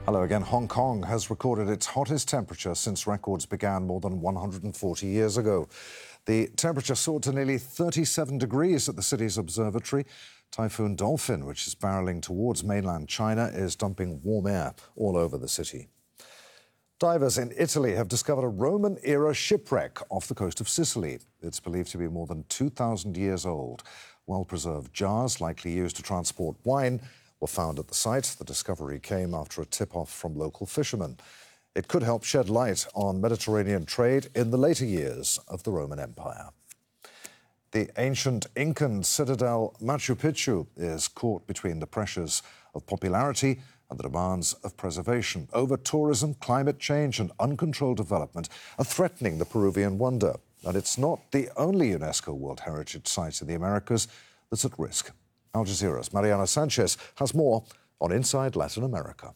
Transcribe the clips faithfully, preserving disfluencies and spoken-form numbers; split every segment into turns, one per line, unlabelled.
Hello again. Hong Kong has recorded its hottest temperature since records began more than one hundred forty years ago. The temperature soared to nearly thirty-seven degrees at the city's observatory. Typhoon Dolphin, which is barreling towards mainland China, is dumping warm air all over the city. Divers in Italy have discovered a Roman-era shipwreck off the coast of Sicily. It's believed to be more than two thousand years old. Well-preserved jars, likely used to transport wine, were found at the site. The discovery came after a tip-off from local fishermen. It could help shed light on Mediterranean trade in the later years of the Roman Empire. The ancient Incan citadel Machu Picchu is caught between the pressures of popularity and the demands of preservation. Over-tourism, climate change and uncontrolled development are threatening the Peruvian wonder. And it's not the only UNESCO World Heritage Site in the Americas that's at risk. Al Jazeera's Mariana Sanchez has more on Inside Latin America.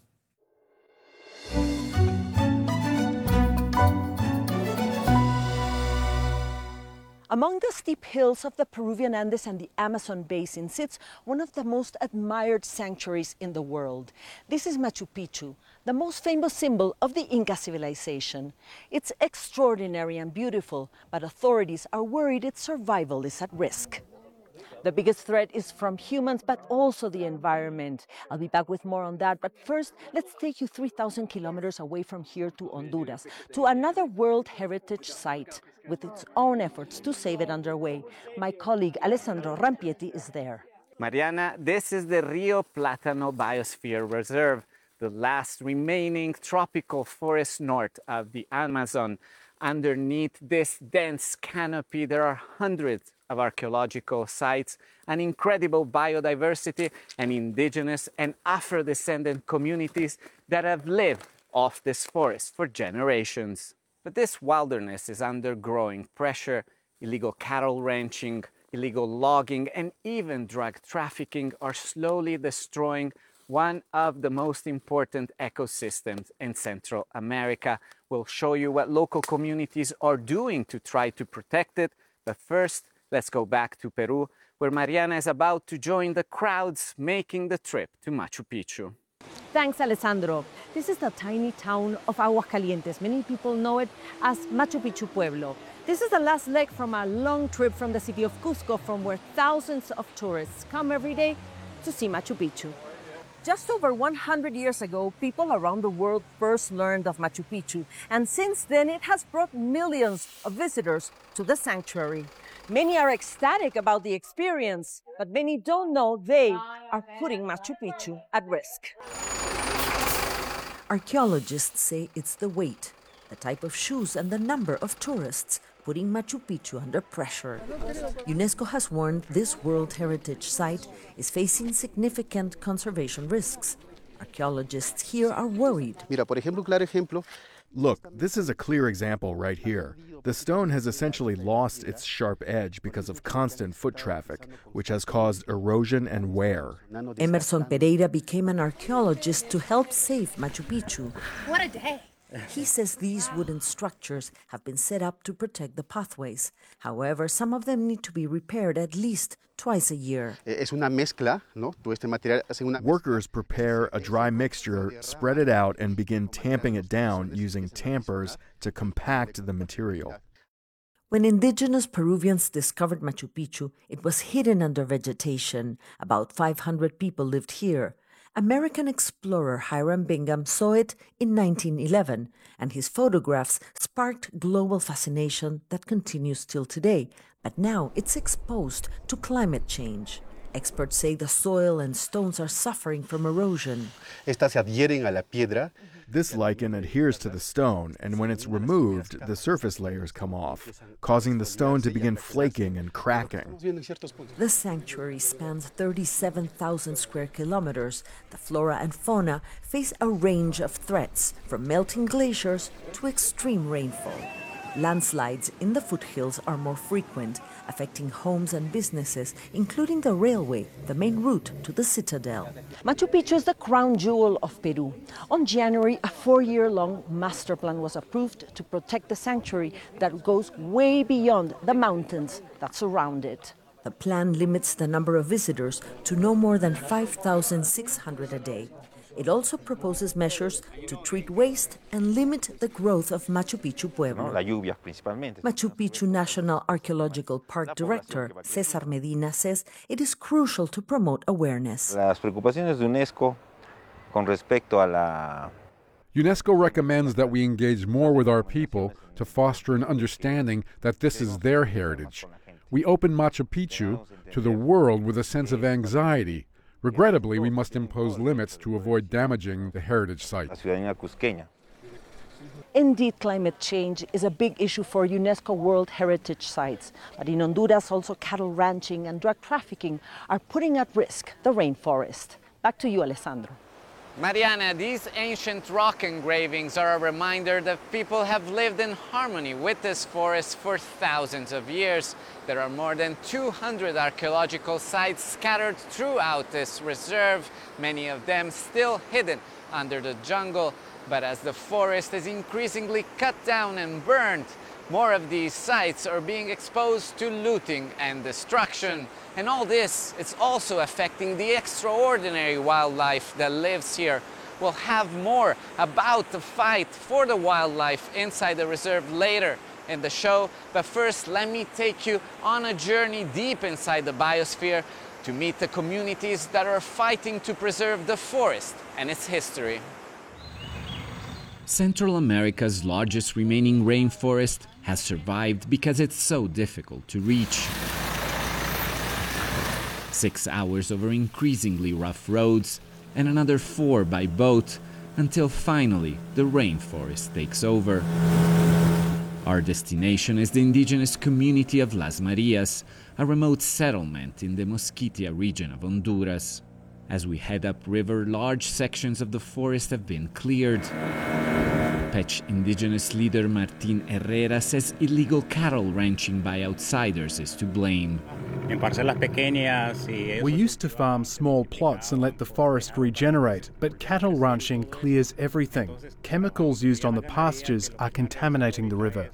Among the steep hills of the Peruvian Andes and the Amazon basin sits one of the most admired sanctuaries in the world. This is Machu Picchu, the most famous symbol of the Inca civilization. It's extraordinary and beautiful, but authorities are worried its survival is at risk. The biggest threat is from humans, but also the environment. I'll be back with more on that, but first, let's take you three thousand kilometers away from here to Honduras, to another World Heritage Site, with its own efforts to save it underway. My colleague Alessandro Rampietti is there.
Mariana, this is the Rio Plátano Biosphere Reserve, the last remaining tropical forest north of the Amazon. Underneath this dense canopy, there are hundreds of archaeological sites, an incredible biodiversity, and indigenous and Afro-descendant communities that have lived off this forest for generations. But this wilderness is under growing pressure. Illegal cattle ranching, illegal logging, and even drug trafficking are slowly destroying one of the most important ecosystems in Central America. We'll show you what local communities are doing to try to protect it. But first, let's go back to Peru, where Mariana is about to join the crowds making the trip to Machu Picchu.
Thanks, Alessandro. This is the tiny town of Aguascalientes. Many people know it as Machu Picchu Pueblo. This is the last leg from a long trip from the city of Cusco, from where thousands of tourists come every day to see Machu Picchu. Just over one hundred years ago, people around the world first learned of Machu Picchu, and since then it has brought millions of visitors to the sanctuary. Many are ecstatic about the experience, but many don't know they are putting Machu Picchu at risk.
Archaeologists say it's the weight, the type of shoes, and the number of tourists putting Machu Picchu under pressure. UNESCO has warned this World Heritage Site is facing significant conservation risks. Archaeologists here are worried.
Mira, por ejemplo, un claro ejemplo.
Look, this is a clear example right here. The stone has essentially lost its sharp edge because of constant foot traffic, which has caused erosion and wear.
Emerson Pereira became an archaeologist to help save Machu Picchu.
What a day!
He says these wooden structures have been set up to protect the pathways. However, some of them need to be repaired at least twice a year.
Workers prepare a dry mixture, spread it out, and begin tamping it down using tampers to compact the material.
When indigenous Peruvians discovered Machu Picchu, it was hidden under vegetation. About five hundred people lived here. American explorer Hiram Bingham saw it in nineteen eleven, and his photographs sparked global fascination that continues till today. But now it's exposed to climate change. Experts say the soil and stones are suffering from erosion.
This lichen adheres to the stone, and when it's removed, the surface layers come off, causing the stone to begin flaking and cracking.
The sanctuary spans thirty-seven thousand square kilometers. The flora and fauna face a range of threats, from melting glaciers to extreme rainfall. Landslides in the foothills are more frequent, affecting homes and businesses, including the railway, the main route to the citadel.
Machu Picchu is the crown jewel of Peru. On January, a four-year-long master plan was approved to protect the sanctuary that goes way beyond the mountains that surround it.
The plan limits the number of visitors to no more than five thousand six hundred a day. It also proposes measures to treat waste and limit the growth of Machu Picchu Pueblo. Machu Picchu National Archaeological Park Director Cesar Medina says it is crucial to promote awareness.
Las preocupaciones de UNESCO con respecto a la
UNESCO recommends that we engage more with our people to foster an understanding that this is their heritage. We open Machu Picchu to the world with a sense of anxiety. Regrettably, we must impose limits to avoid damaging the heritage site.
Indeed, climate change is a big issue for UNESCO World Heritage Sites. But in Honduras, also cattle ranching and drug trafficking are putting at risk the rainforest. Back to you, Alessandro.
Mariana, these ancient rock engravings are a reminder that people have lived in harmony with this forest for thousands of years. There are more than two hundred archaeological sites scattered throughout this reserve, many of them still hidden under the jungle. But as the forest is increasingly cut down and burned, more of these sites are being exposed to looting and destruction. And all this is also affecting the extraordinary wildlife that lives here. We'll have more about the fight for the wildlife inside the reserve later in the show. But first, let me take you on a journey deep inside the biosphere to meet the communities that are fighting to preserve the forest and its history. Central America's largest remaining rainforest has survived because it's so difficult to reach. Six hours over increasingly rough roads and another four by boat until finally the rainforest takes over. Our destination is the indigenous community of Las Marias, a remote settlement in the Mosquitia region of Honduras. As we head upriver, large sections of the forest have been cleared. Pech indigenous leader Martin Herrera says illegal cattle ranching by outsiders is to blame.
We used to farm small plots and let the forest regenerate, but cattle ranching clears everything. Chemicals used on the pastures are contaminating the river.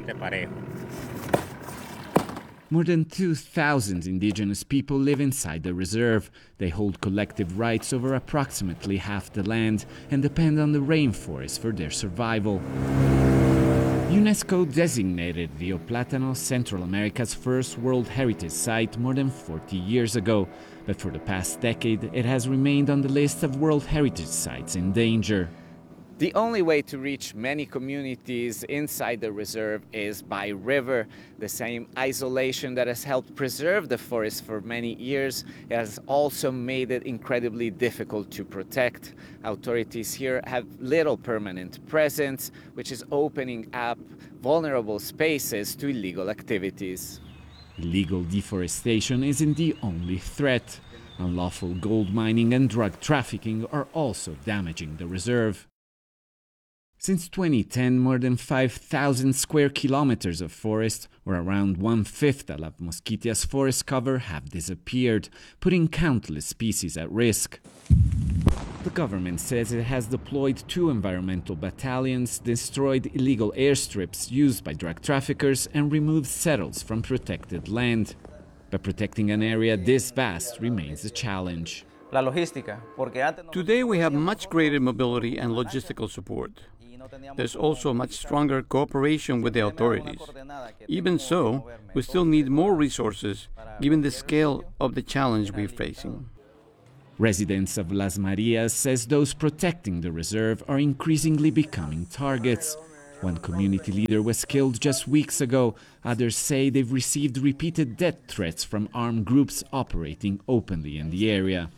More than two thousand indigenous people live inside the reserve. They hold collective rights over approximately half the land and depend on the rainforest for their survival. UNESCO designated Rio Plátano Central America's first World Heritage Site more than forty years ago, but for the past decade it has remained on the list of World Heritage Sites in danger. The only way to reach many communities inside the reserve is by river. The same isolation that has helped preserve the forest for many years has also made it incredibly difficult to protect. Authorities here have little permanent presence, which is opening up vulnerable spaces to illegal activities. Illegal deforestation isn't the only threat. Unlawful gold mining and drug trafficking are also damaging the reserve. Since twenty ten, more than five thousand square kilometers of forest, or around one-fifth of Mosquitia's forest cover, have disappeared, putting countless species at risk. The government says it has deployed two environmental battalions, destroyed illegal airstrips used by drug traffickers, and removed settles from protected land. But protecting an area this vast remains a challenge.
Today we have much greater mobility and logistical support. There's also much stronger cooperation with the authorities. Even so, we still need more resources given the scale of the challenge we're facing.
Residents of Las Marias says those protecting the reserve are increasingly becoming targets. One community leader was killed just weeks ago. Others say they've received repeated death threats from armed groups operating openly in the area.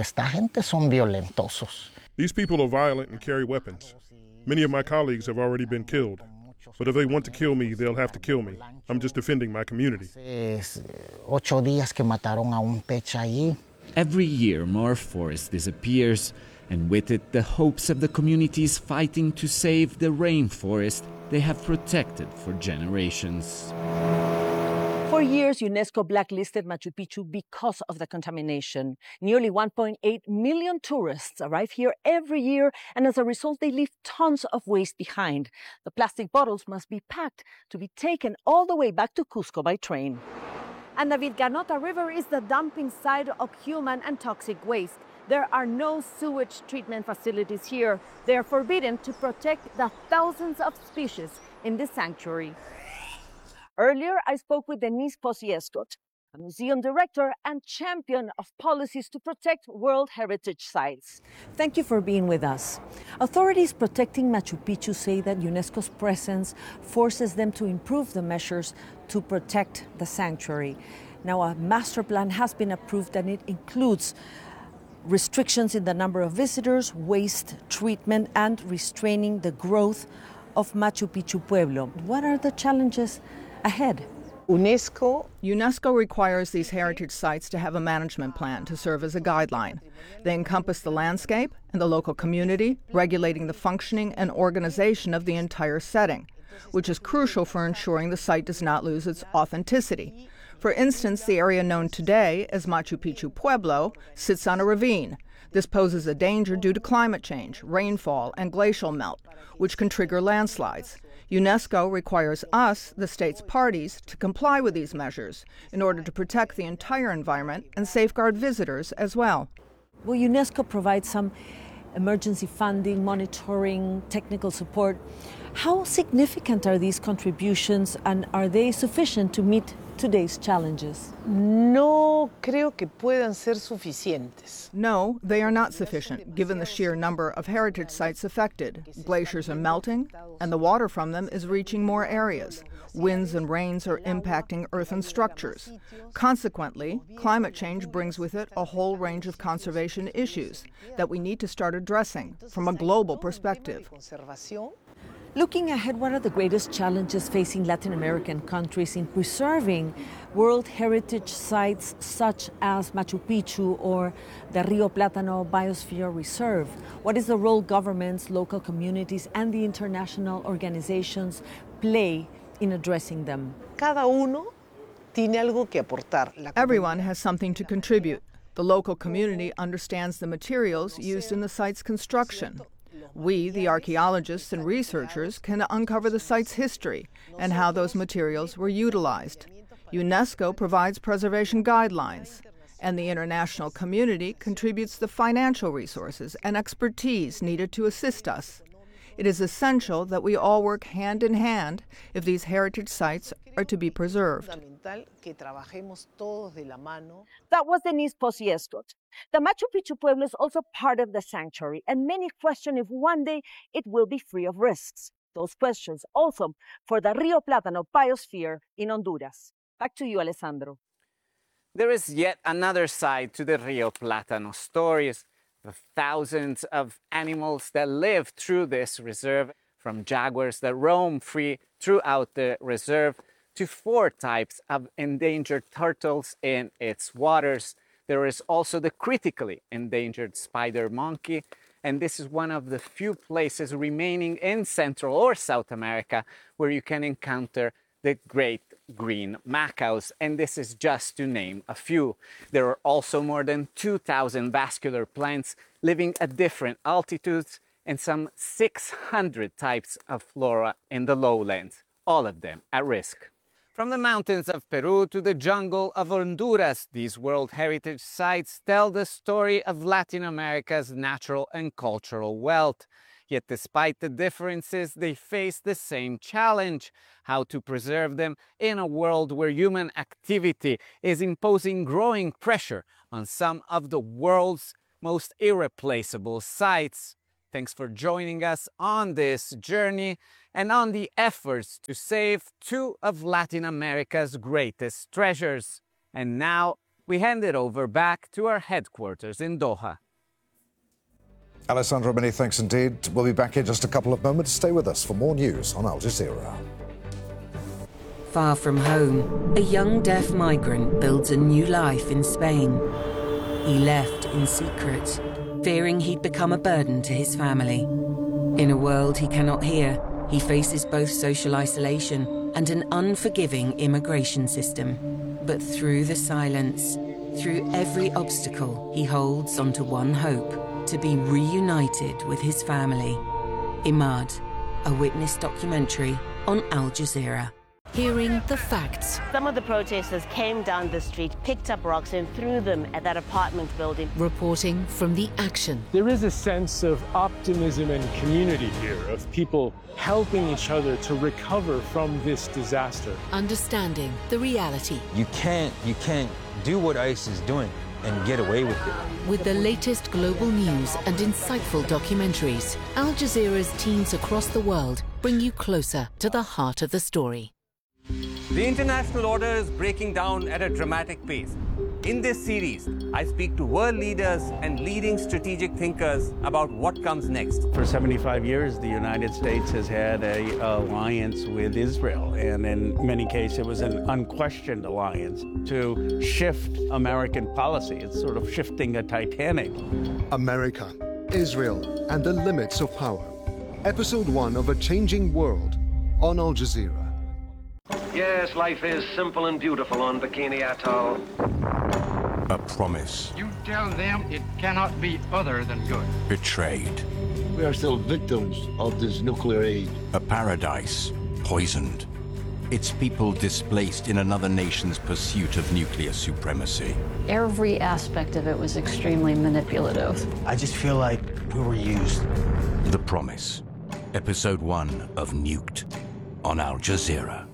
These people are violent and carry weapons. Many of my colleagues have already been killed. But if they want to kill me, they'll have to kill me. I'm just defending my community.
Every year, more forest disappears, and with it, the hopes of the communities fighting to save the rainforest they have protected for generations.
For years, UNESCO blacklisted Machu Picchu because of the contamination. Nearly one point eight million tourists arrive here every year, and as a result, they leave tons of waste behind. The plastic bottles must be packed to be taken all the way back to Cusco by train. And the Vilcanota River is the dumping site of human and toxic waste. There are no sewage treatment facilities here. They are forbidden to protect the thousands of species in this sanctuary. Earlier, I spoke with Denise Posiescot, a museum director and champion of policies to protect World Heritage Sites. Thank you for being with us. Authorities protecting Machu Picchu say that UNESCO's presence forces them to improve the measures to protect the sanctuary. Now, a master plan has been approved and it includes restrictions in the number of visitors, waste treatment, and restraining the growth of Machu Picchu Pueblo. What are the challenges ahead?
UNESCO. UNESCO requires these heritage sites to have a management plan to serve as a guideline. They encompass the landscape and the local community, regulating the functioning and organization of the entire setting, which is crucial for ensuring the site does not lose its authenticity. For instance, the area known today as Machu Picchu Pueblo sits on a ravine. This poses a danger due to climate change, rainfall, and glacial melt, which can trigger landslides. UNESCO requires us, the state's parties, to comply with these measures in order to protect the entire environment and safeguard visitors as well.
Will UNESCO provide some emergency funding, monitoring, technical support? How significant are these contributions, and are they sufficient to meet today's challenges?
No creo que puedan ser suficientes. No, they are not sufficient, given the sheer number of heritage sites affected. Glaciers are melting, and the water from them is reaching more areas. Winds and rains are impacting earthen structures. Consequently, climate change brings with it a whole range of conservation issues that we need to start addressing from a global perspective.
Looking ahead, what are the greatest challenges facing Latin American countries in preserving World Heritage Sites such as Machu Picchu or the Rio Plátano Biosphere Reserve? What is the role governments, local communities, and the international organizations play in addressing them?
Cada uno tiene algo que aportar. Everyone has something to contribute. The local community understands the materials used in the site's construction. We, the archaeologists and researchers, can uncover the site's history and how those materials were utilized. UNESCO provides preservation guidelines, and the international community contributes the financial resources and expertise needed to assist us. It is essential that we all work hand in hand if these heritage sites are to be preserved. That
was Denise Posiescot. The Machu Picchu Pueblo is also part of the sanctuary, and many question if one day it will be free of risks. Those questions also for the Rio Plátano Biosphere in Honduras. Back to you, Alessandro.
There is yet another side to the Rio Plátano stories. The thousands of animals that live through this reserve, from jaguars that roam free throughout the reserve to four types of endangered turtles in its waters. There is also the critically endangered spider monkey, and this is one of the few places remaining in Central or South America where you can encounter the great green macaws, and this is just to name a few. There are also more than two thousand vascular plants living at different altitudes and some six hundred types of flora in the lowlands, all of them at risk. From the mountains of Peru to the jungle of Honduras, these World Heritage Sites tell the story of Latin America's natural and cultural wealth. Yet despite the differences, they face the same challenge: how to preserve them in a world where human activity is imposing growing pressure on some of the world's most irreplaceable sites. Thanks for joining us on this journey and on the efforts to save two of Latin America's greatest treasures. And now we hand it over back to our headquarters in Doha.
Alessandro, many thanks indeed. We'll be back in just a couple of moments. Stay with us for more news on Al Jazeera.
Far from home, a young deaf migrant builds a new life in Spain. He left in secret, fearing he'd become a burden to his family. In a world he cannot hear, he faces both social isolation and an unforgiving immigration system. But through the silence, through every obstacle, he holds onto one hope: to be reunited with his family. Imad, a witness documentary on Al Jazeera.
Hearing the facts.
Some of the protesters came down the street, picked up rocks and threw them at that apartment building.
Reporting from the action.
There is a sense of optimism and community here, of people helping each other to recover from this disaster.
Understanding the reality.
You can't, you can't do what ICE is doing and get away with it.
With the latest global news and insightful documentaries, Al Jazeera's teams across the world bring you closer to the heart of the story.
The international order is breaking down at a dramatic pace. In this series, I speak to world leaders and leading strategic thinkers about what comes next.
For seventy-five years, the United States has had an alliance with Israel, and in many cases, it was an unquestioned alliance to shift American policy. It's sort of shifting a Titanic.
America, Israel, and the limits of power. Episode one of A Changing World on Al Jazeera.
Yes, life is simple and beautiful on Bikini Atoll.
A promise.
You tell them it cannot be other than good.
Betrayed.
We are still victims of this nuclear aid.
A paradise poisoned. Its people displaced in another nation's pursuit of nuclear supremacy.
Every aspect of it was extremely manipulative.
I just feel like we were used. The Promise. Episode one of Nuked on Al Jazeera.